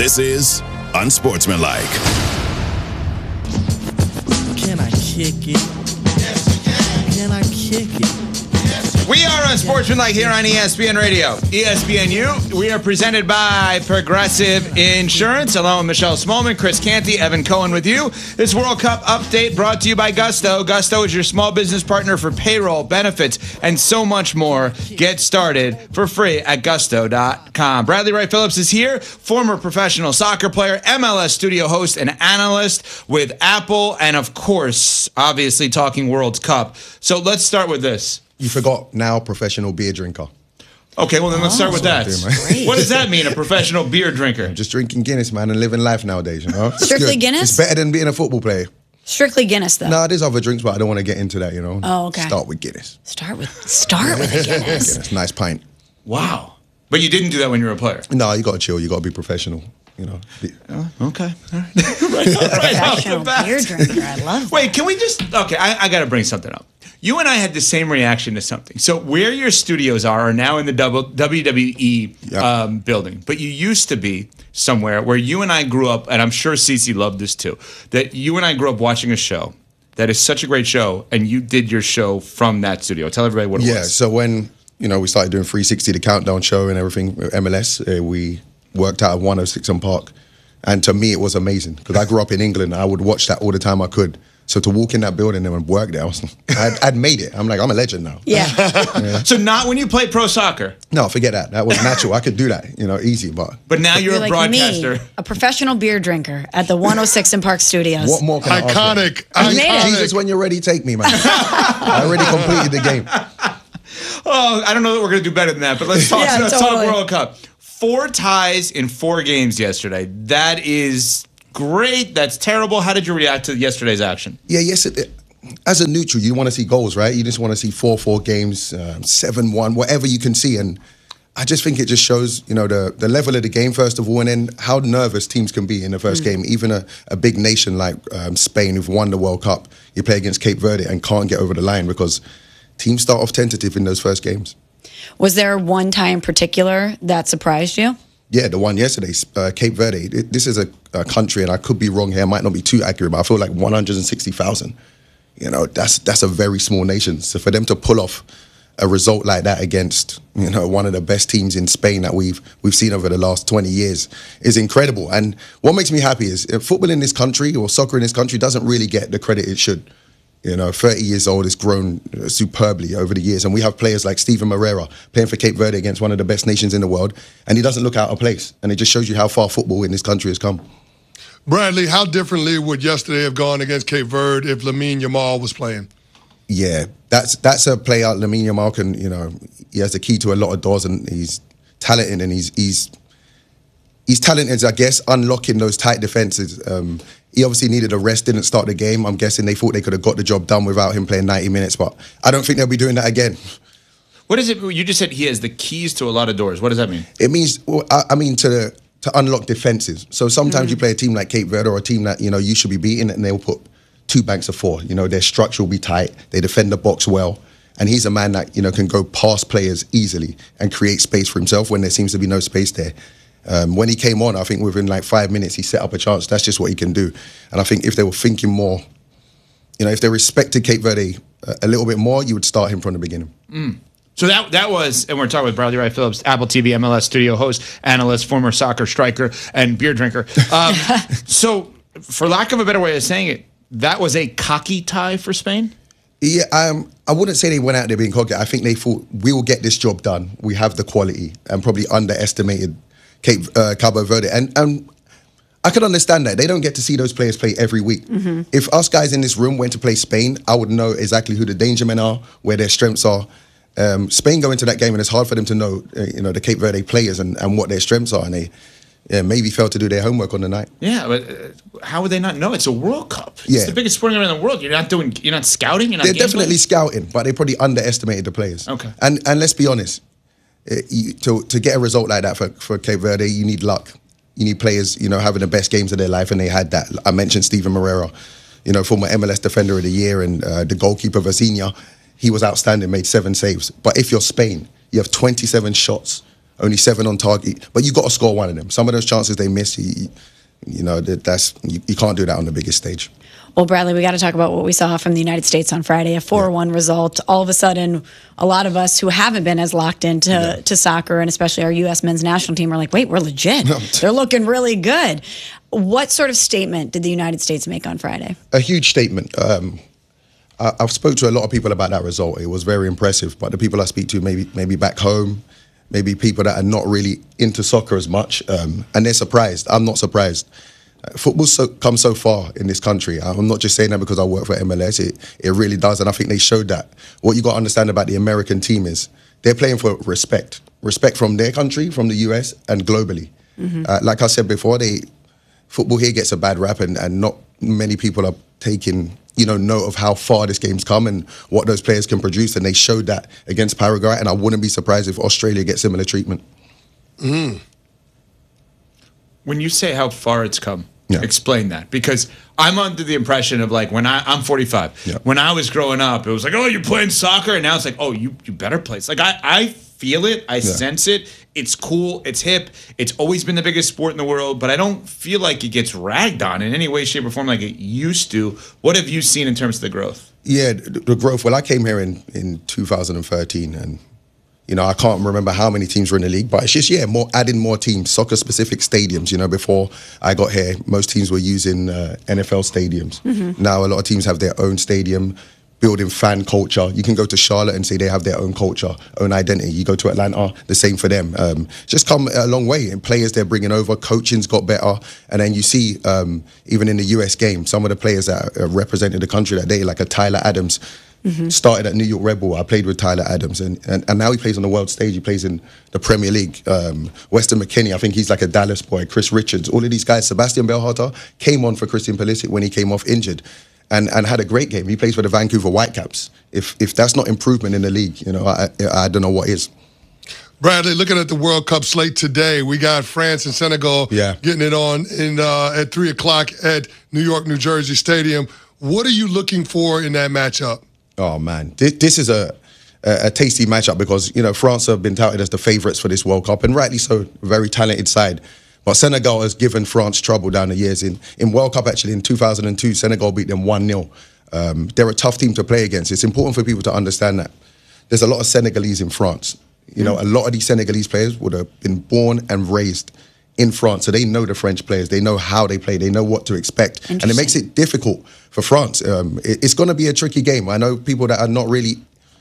This is Unsportsmanlike. Can I kick it? Yes, you can. Can I kick it? We are Unsportsmanlike here on ESPN Radio. ESPNU, we are presented by Progressive Insurance. Along with Michelle Smallman, Chris Canty, Evan Cohen with you. This World Cup update brought to you by Gusto. Gusto is your small business partner for payroll, benefits, and so much more. Get started for free at gusto.com. Bradley Wright Phillips is here, former professional soccer player, MLS studio host, and analyst with Apple, and of course, obviously talking World Cup. So let's start with this. You forgot now professional beer drinker. Okay, well then let's start with that. What does that mean, a professional beer drinker? I'm just drinking Guinness, man, and living life nowadays, you know? It's Strictly good. Guinness? It's better than being a football player. Strictly Guinness, though. No, there's other drinks, but I don't want to get into that, you know? Oh, okay. Start with Guinness. Start with a Guinness. Guinness, nice pint. Wow. But you didn't do that when you were a player? No, you got to chill. You got to be professional, you know? Okay. All right. right off the Professional bat. beer drinker. I love that. Wait, can we just... Okay, I got to bring something up. You and I had the same reaction to something. So where your studios are now in the WWE building. But you used to be somewhere where you and I grew up, and I'm sure Cece loved this too, that you and I grew up watching a show that is such a great show, and you did your show from that studio. Tell everybody what it was. Yeah, so when, you know, we started doing 360, the countdown show and everything, MLS, we worked out of 106 and Park. And to me, it was amazing because I grew up in England. I would watch that all the time I could. So to walk in that building and work there, I'd made it. I'm like, I'm a legend now. Yeah. So not when you play pro soccer. No, forget that. That was natural. I could do that, you know, easy. But now you're a like broadcaster. Me, a professional beer drinker at the 106 and Park Studios. what more can I ask for? Iconic. Jesus, when you're ready, take me, man. I already completed the game. Oh, I don't know that we're going to do better than that, but let's talk, Yeah, let's totally. talk World Cup. 4 ties in 4 games yesterday. That is great. That's terrible. How did you react to yesterday's action? Yeah, yes. As a neutral, you want to see goals, right? You just want to see 4-4 games, 7-1, whatever you can see. And I just think it just shows, you know, the level of the game, first of all, and then how nervous teams can be in the first game. Even a big nation like Spain, who've won the World Cup, you play against Cape Verde and can't get over the line because teams start off tentative in those first games. Was there one tie in particular that surprised you? Yeah, the one yesterday, Cape Verde. This is a country, and I could be wrong here, I might not be too accurate, but I feel like 160,000. You know, that's a very small nation. So for them to pull off a result like that against, you know, one of the best teams in Spain that we've seen over the last 20 years is incredible. And what makes me happy is football in this country or soccer in this country doesn't really get the credit it should. You know, 30 years old, has grown superbly over the years. And we have players like Steven Moreira playing for Cape Verde against one of the best nations in the world. And he doesn't look out of place. And it just shows you how far football in this country has come. Bradley, how differently would yesterday have gone against Cape Verde if Lamine Yamal was playing? Yeah, that's a player. Lamine Yamal can, you know, he has the key to a lot of doors, and he's talented, and he's talented, I guess, unlocking those tight defenses. He obviously needed a rest, didn't start the game. I'm guessing they thought they could have got the job done without him playing 90 minutes, but I don't think they'll be doing that again. What is it? You just said he has the keys to a lot of doors. What does that mean? It means, well, I mean, to unlock defenses. So sometimes you play a team like Cape Verde or a team that, you know, you should be beating, and they'll put 2 banks of 4. You know, their structure will be tight. They defend the box well. And he's a man that, you know, can go past players easily and create space for himself when there seems to be no space there. When he came on, I think within like 5 minutes, he set up a chance. That's just what he can do. And I think if they were thinking more, you know, if they respected Cape Verde a little bit more, you would start him from the beginning. So that was, and we're talking with Bradley Wright Phillips, Apple TV MLS studio host, analyst, former soccer striker, and beer drinker. So, for lack of a better way of saying it, that was a cocky tie for Spain? Yeah, I wouldn't say they went out there being cocky. I think they thought, we will get this job done. We have the quality, and probably underestimated Cabo Verde. And I could understand that. They don't get to see those players play every week. If us guys in this room went to play Spain, I would know exactly who the danger men are, where their strengths are. Spain go into that game, and it's hard for them to know, you know, the Cape Verde players and what their strengths are, and they maybe failed to do their homework on the night. Yeah, but how would they not know? It's a World Cup. It's Yeah. the biggest sporting event in the world. You're not scouting. You're not They're game definitely planning? scouting, but they probably underestimated the players. Okay. And let's be honest, to get a result like that for Cape Verde, you need luck. You need players, you know, having the best games of their life, and they had that. I mentioned Steven Moreira, you know, former MLS Defender of the Year, and the goalkeeper Vazinha. He was outstanding, made 7 saves. But if you're Spain, you have 27 shots only 7 on target. But you got to score one of them. Some of those chances they miss, you can't do that on the biggest stage. Well, Bradley, we got to talk about what we saw from the United States on Friday, a 4-1 result. All of a sudden, a lot of us who haven't been as locked into to soccer, and especially our U.S. men's national team, are like, wait, we're legit. They're looking really good. What sort of statement did the United States make on Friday? A huge statement. I've spoke to a lot of people about that result. It was very impressive. But the people I speak to, maybe back home, maybe people that are not really into soccer as much, and they're surprised. I'm not surprised. Football's come so far in this country. I'm not just saying that because I work for MLS. It really does, and I think they showed that. What you got to understand about the American team is they're playing for respect from their country, from the US, and globally. Like I said before, football here gets a bad rap, and not many people are taking note of how far this game's come and what those players can produce, and they showed that against Paraguay. And I wouldn't be surprised if Australia gets similar treatment. When you say how far it's come, explain that. Because I'm under the impression of, like, when I'm 45. Yeah. When I was growing up, it was like, oh, you're playing soccer. And now it's like, oh, you better play. It's like, I feel it. I sense it. It's cool. It's hip. It's always been the biggest sport in the world. But I don't feel like it gets ragged on in any way, shape, or form like it used to. What have you seen in terms of the growth? Yeah, the growth. Well, I came here in 2013, and I can't remember how many teams were in the league, but it's just, adding more teams, soccer-specific stadiums. Before I got here, most teams were using NFL stadiums. Now a lot of teams have their own stadium, building fan culture. You can go to Charlotte and say they have their own culture, own identity. You go to Atlanta, the same for them. Just come a long way. And players they're bringing over, coaching's got better. And then you see, even in the US game, some of the players that represented the country that day, like a Tyler Adams, started at New York Red Bull. I played with Tyler Adams, and now he plays on the world stage. He plays in the Premier League. Weston McKennie, I think he's like a Dallas boy. Chris Richards, all of these guys. Sebastian Berhalter came on for Christian Pulisic when he came off injured, and had a great game. He plays for the Vancouver Whitecaps. If that's not improvement in the league, I don't know what is. Bradley, looking at the World Cup slate today, we got France and Senegal getting it on at 3 o'clock at New York, New Jersey Stadium. What are you looking for in that matchup? Oh, man. This is a tasty matchup because, France have been touted as the favourites for this World Cup, and rightly so, a very talented side. But Senegal has given France trouble down the years. In World Cup, actually, in 2002, Senegal beat them 1-0. They're a tough team to play against. It's important for people to understand that. There's a lot of Senegalese in France. A lot of these Senegalese players would have been born and raised in France, so they know the French players. They know how they play. They know what to expect, and it makes it difficult for France. It's going to be a tricky game. I know people that are not really,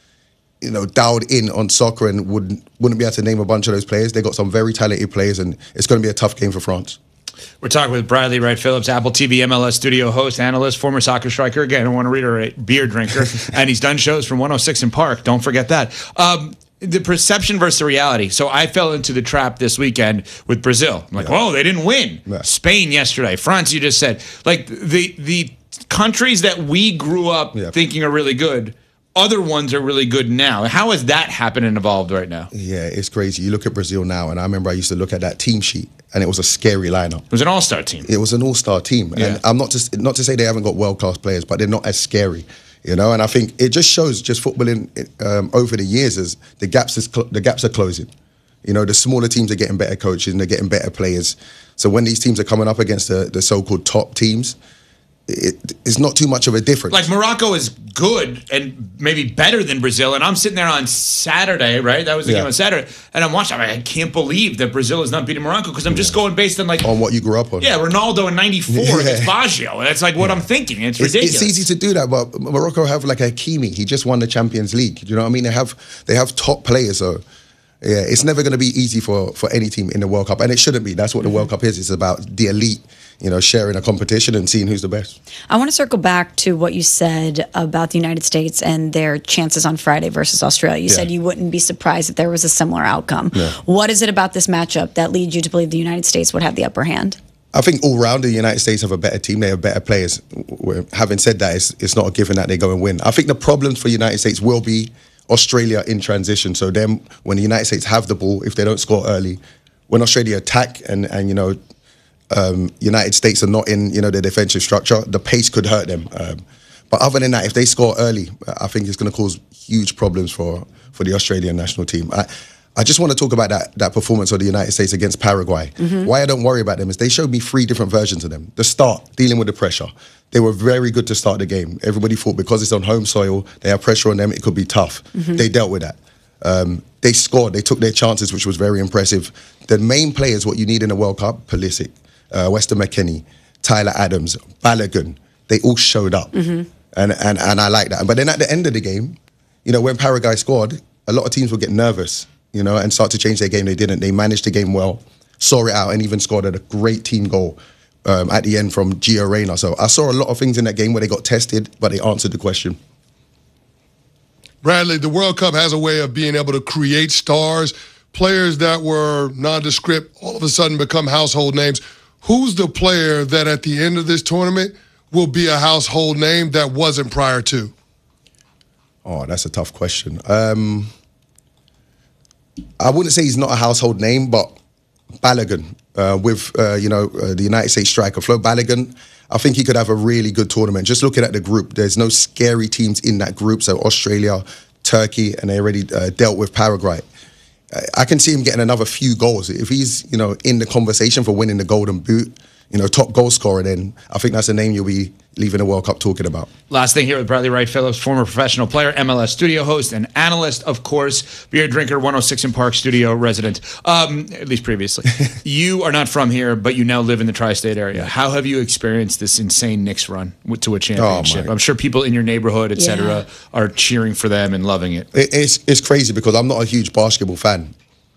dialed in on soccer and wouldn't be able to name a bunch of those players. They got some very talented players, and it's going to be a tough game for France. We're talking with Bradley Wright Phillips, Apple TV MLS studio host, analyst, former soccer striker. Again, I want to reiterate, beer drinker, and he's done shows from 106 in Park. Don't forget that. The perception versus the reality. So I fell into the trap this weekend with Brazil. I'm like, whoa, they didn't win. Yeah. Spain yesterday. France, you just said. Like, the countries that we grew up thinking are really good, other ones are really good now. How has that happened and evolved right now? Yeah, it's crazy. You look at Brazil now, and I remember I used to look at that team sheet, and it was a scary lineup. It was an all-star team. It was an all-star team. Yeah. And I'm not to say they haven't got world-class players, but they're not as scary. And I think it just shows footballing over the years as the gaps are closing. The smaller teams are getting better coaches and they're getting better players. So when these teams are coming up against the so-called top teams, it's not too much of a difference. Like, Morocco is good and maybe better than Brazil, and I'm sitting there on Saturday, right? That was the game on Saturday, and I'm watching. I can't believe that Brazil is not beating Morocco because I'm just going based on on what you grew up on. Yeah, Ronaldo in '94 against Baggio. That's like what I'm thinking. It's ridiculous. It's easy to do that, but Morocco have like Hakimi. He just won the Champions League. You know what I mean? They have top players. So yeah, it's never going to be easy for any team in the World Cup, and it shouldn't be. That's what the World Cup is. It's about the elite. Sharing a competition and seeing who's the best. I want to circle back to what you said about the United States and their chances on Friday versus Australia. You said you wouldn't be surprised if there was a similar outcome. Yeah. What is it about this matchup that leads you to believe the United States would have the upper hand? I think all round the United States have a better team. They have better players. Having said that, it's not a given that they go and win. I think the problems for the United States will be Australia in transition. So then when the United States have the ball, if they don't score early, when Australia attack and United States are not in their defensive structure, the pace could hurt them. But other than that, if they score early, I think it's going to cause huge problems for the Australian national team. I just want to talk about that performance of the United States against Paraguay. Why I don't worry about them is they showed me 3 different versions of them. The start, dealing with the pressure. They were very good to start the game. Everybody thought because it's on home soil, they have pressure on them, it could be tough. They dealt with that. They scored. They took their chances, which was very impressive. The main players, what you need in a World Cup, Pulisic, Weston McKennie, Tyler Adams, Balogun, they all showed up. And I like that. But then at the end of the game, you know, when Paraguay scored, a lot of teams would get nervous, you know, and start to change their game. They didn't. They managed the game well, saw it out, and even scored a great team goal at the end from Gio Reyna. So I saw a lot of things in that game where they got tested, but they answered the question. Bradley, the World Cup has a way of being able to create stars, players that were nondescript, all of a sudden become household names. Who's the player that at the end of this tournament will be a household name that wasn't prior to? Oh, that's a tough question. I wouldn't say he's not a household name, but Balogun, the United States striker, Flo Balogun, I think he could have a really good tournament. Just looking at the group, there's no scary teams in that group. So Australia, Turkey, and they already dealt with Paraguay. I can see him getting another few goals. If he's, you know, in the conversation for winning the Golden Boot, you know, top goal scorer, then I think that's a name you'll be leaving the World Cup talking about. Last thing here with Bradley Wright Phillips, former professional player, MLS studio host, and analyst, of course, beer drinker, 106 in Park studio resident, at least previously. You are not from here, but you now live in the tri-state area. How have you experienced this insane Knicks run to a championship? I'm sure people in your neighborhood, et cetera, are cheering for them and loving it. It's crazy because I'm not a huge basketball fan.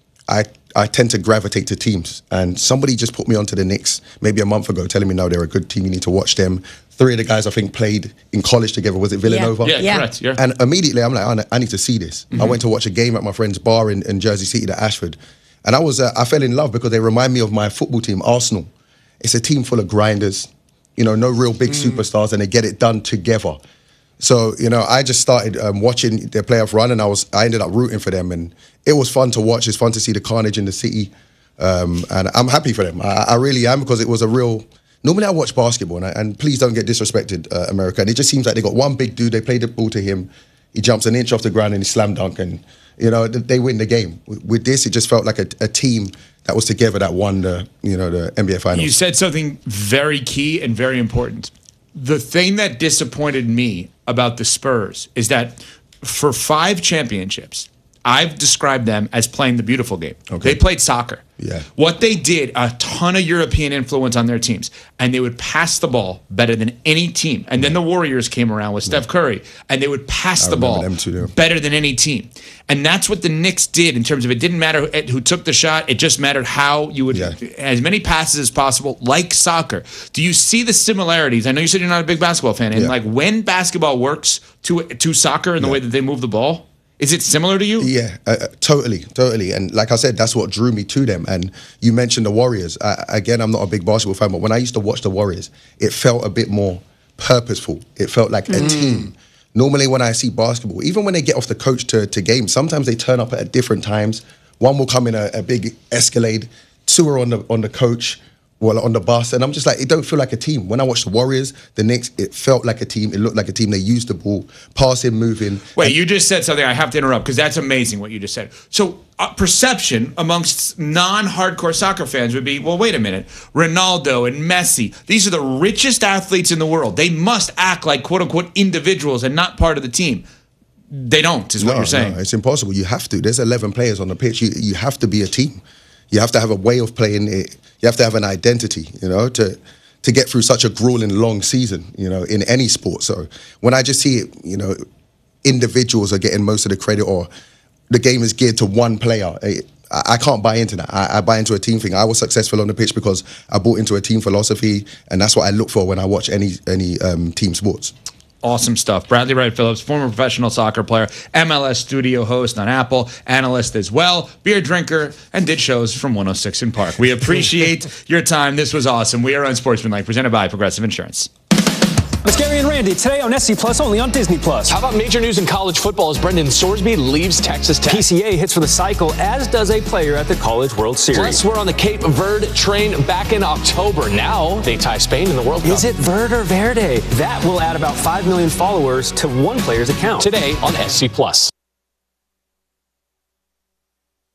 I tend to gravitate to teams. And somebody just put me onto the Knicks maybe a month ago telling me, no, they're a good team, you need to watch them. 3 of the guys I think played in college together. Was it Villanova? Yeah, correct. Yeah. And immediately I'm like, I need to see this. I went to watch a game at my friend's bar in Jersey City, the Ashford. And I fell in love because they remind me of my football team, Arsenal. It's a team full of grinders, you know, no real big superstars, and they get it done together. So, you know, I just started watching their playoff run, and I ended up rooting for them, and it was fun to watch. It's fun to see the carnage in the city, and I'm happy for them. I really am, because it was a real. Normally, I watch basketball, and please don't get disrespected, America. And it just seems like they got one big dude. They play the ball to him. He jumps an inch off the ground and he slam dunk, and you know they win the game. With this, it just felt like a team that was together that won the NBA Finals. You said something very key and very important. The thing that disappointed me about the Spurs is that for 5 championships, I've described them as playing the beautiful game. Okay. They played soccer. Yeah. What they did, a ton of European influence on their teams, and they would pass the ball better than any team. And then the Warriors came around with Steph Curry, and they would pass the ball better than any team. And that's what the Knicks did in terms of, it didn't matter who took the shot. It just mattered how you would, as many passes as possible, like soccer. Do you see the similarities? I know you said you're not a big basketball fan. And like when basketball works to soccer in the way that they move the ball, is it similar to you? Yeah, totally. And like I said, that's what drew me to them. And you mentioned the Warriors. Again, I'm not a big basketball fan, but when I used to watch the Warriors, it felt a bit more purposeful. It felt like a team. Normally when I see basketball, even when they get off the coach to games, sometimes they turn up at different times. One will come in a big Escalade, 2 are on the coach, on the bus, and I'm just like, it don't feel like a team. When I watched the Warriors, the Knicks, it felt like a team. It looked like a team. They used the ball, passing, moving. Wait, you just said something I have to interrupt, because that's amazing what you just said. So perception amongst non-hardcore soccer fans would be, well, wait a minute, Ronaldo and Messi, these are the richest athletes in the world. They must act like quote-unquote individuals and not part of the team. They don't, is what you're saying. No, it's impossible. You have to. There's 11 players on the pitch. You have to be a team. You have to have a way of playing it. You have to have an identity, you know, to get through such a grueling, long season, you know, in any sport. So when I just see it, you know, individuals are getting most of the credit, or the game is geared to one player, I can't buy into that. I buy into a team thing. I was successful on the pitch because I bought into a team philosophy, and that's what I look for when I watch any team sports. Awesome stuff. Bradley Wright Phillips, former professional soccer player, MLS studio host on Apple, analyst as well, beer drinker, and did shows from 106 in Park. We appreciate your time. This was awesome. We are Unsportsmanlike, presented by Progressive Insurance. It's Gary and Randy today on SC Plus, only on Disney Plus. How about major news in college football as Brendan Sorsby leaves Texas Tech? PCA hits for the cycle, as does a player at the College World Series. Plus, we're on the Cape Verde train back in October. Now they tie Spain in the World Cup. Is it Verde or Verde? That will add about 5 million followers to one player's account. Today on SC Plus.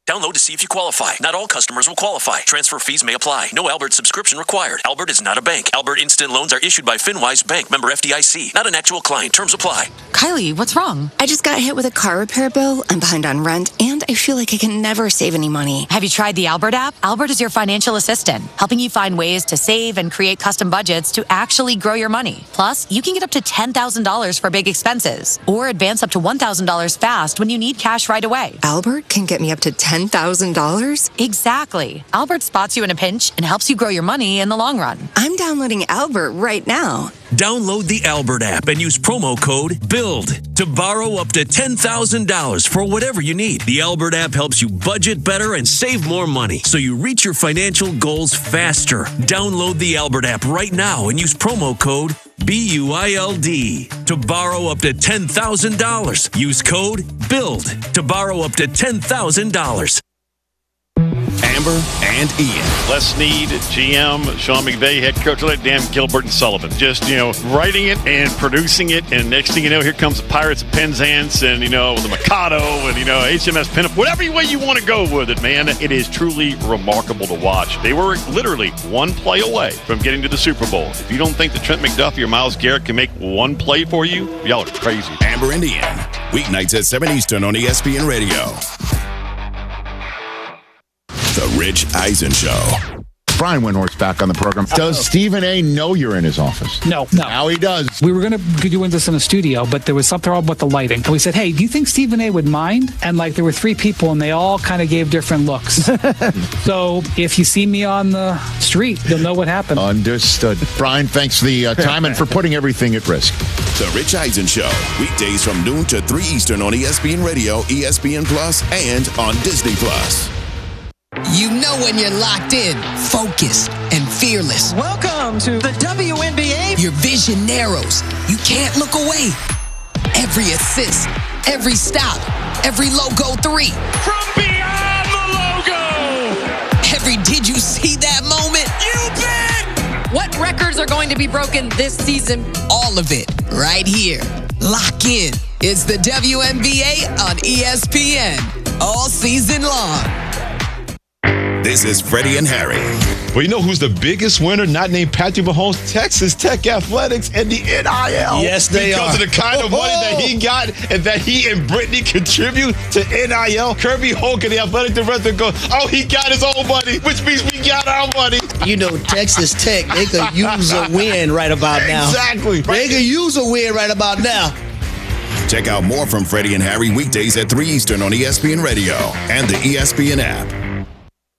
Download to see if you qualify. Not all customers will qualify. Transfer fees may apply. No Albert subscription required. Albert is not a bank. Albert Instant Loans are issued by FinWise Bank, member FDIC. Not an actual client. Terms apply. Kylie, what's wrong? I just got hit with a car repair bill. I'm behind on rent, and I feel like I can never save any money. Have you tried the Albert app? Albert is your financial assistant, helping you find ways to save and create custom budgets to actually grow your money. Plus, you can get up to $10,000 for big expenses, or advance up to $1,000 fast when you need cash right away. Albert can get me up to $10,000? Exactly. Albert spots you in a pinch and helps you grow your money in the long run. I'm downloading Albert right now. Download the Albert app and use promo code BUILD to borrow up to $10,000 for whatever you need. The Albert app helps you budget better and save more money so you reach your financial goals faster. Download the Albert app right now and use promo code BUILD to borrow up to $10,000. Use code BUILD to borrow up to $10,000. Amber and Ian. Les Snead, GM, Sean McVay, head coach, Dan Gilbert and Sullivan. Just, writing it and producing it. And next thing you know, here comes the Pirates of Penzance and, the Mikado and, HMS Pinup. Whatever way you want to go with it, man. It is truly remarkable to watch. They were literally one play away from getting to the Super Bowl. If you don't think that Trent McDuffie or Myles Garrett can make one play for you, y'all are crazy. Amber and Ian. Weeknights at 7 Eastern on ESPN Radio. The Rich Eisen Show. Brian Windhorst back on the program. Does Stephen A. know you're in his office? No. Now he does. We were going to do this in the studio, but there was something wrong with the lighting. And we said, hey, do you think Stephen A. would mind? And there were three people, and they all kind of gave different looks. So if you see me on the street, you'll know what happened. Understood. Brian, thanks for the time and for putting everything at risk. The Rich Eisen Show. Weekdays from noon to 3 Eastern on ESPN Radio, ESPN Plus, and on Disney Plus. You know when you're locked in, focused, and fearless. Welcome to the WNBA. Your vision narrows. You can't look away. Every assist, every stop, every logo 3. From beyond the logo. Every did you see that moment? You bet. What records are going to be broken this season? All of it right here. Lock in. It's the WNBA on ESPN. All season long. This is Freddie and Harry. Well, you know who's the biggest winner? Not named Patrick Mahomes, Texas Tech Athletics and the NIL. Yes, they are. Because of the kind of money that he got and that he and Brittany contribute to NIL. Kirby Hogan, the athletic director, goes, oh, he got his own money, which means we got our money. Texas Tech, they could use a win right about now. Exactly. They could use a win right about now. Check out more from Freddie and Harry weekdays at 3 Eastern on ESPN Radio and the ESPN app.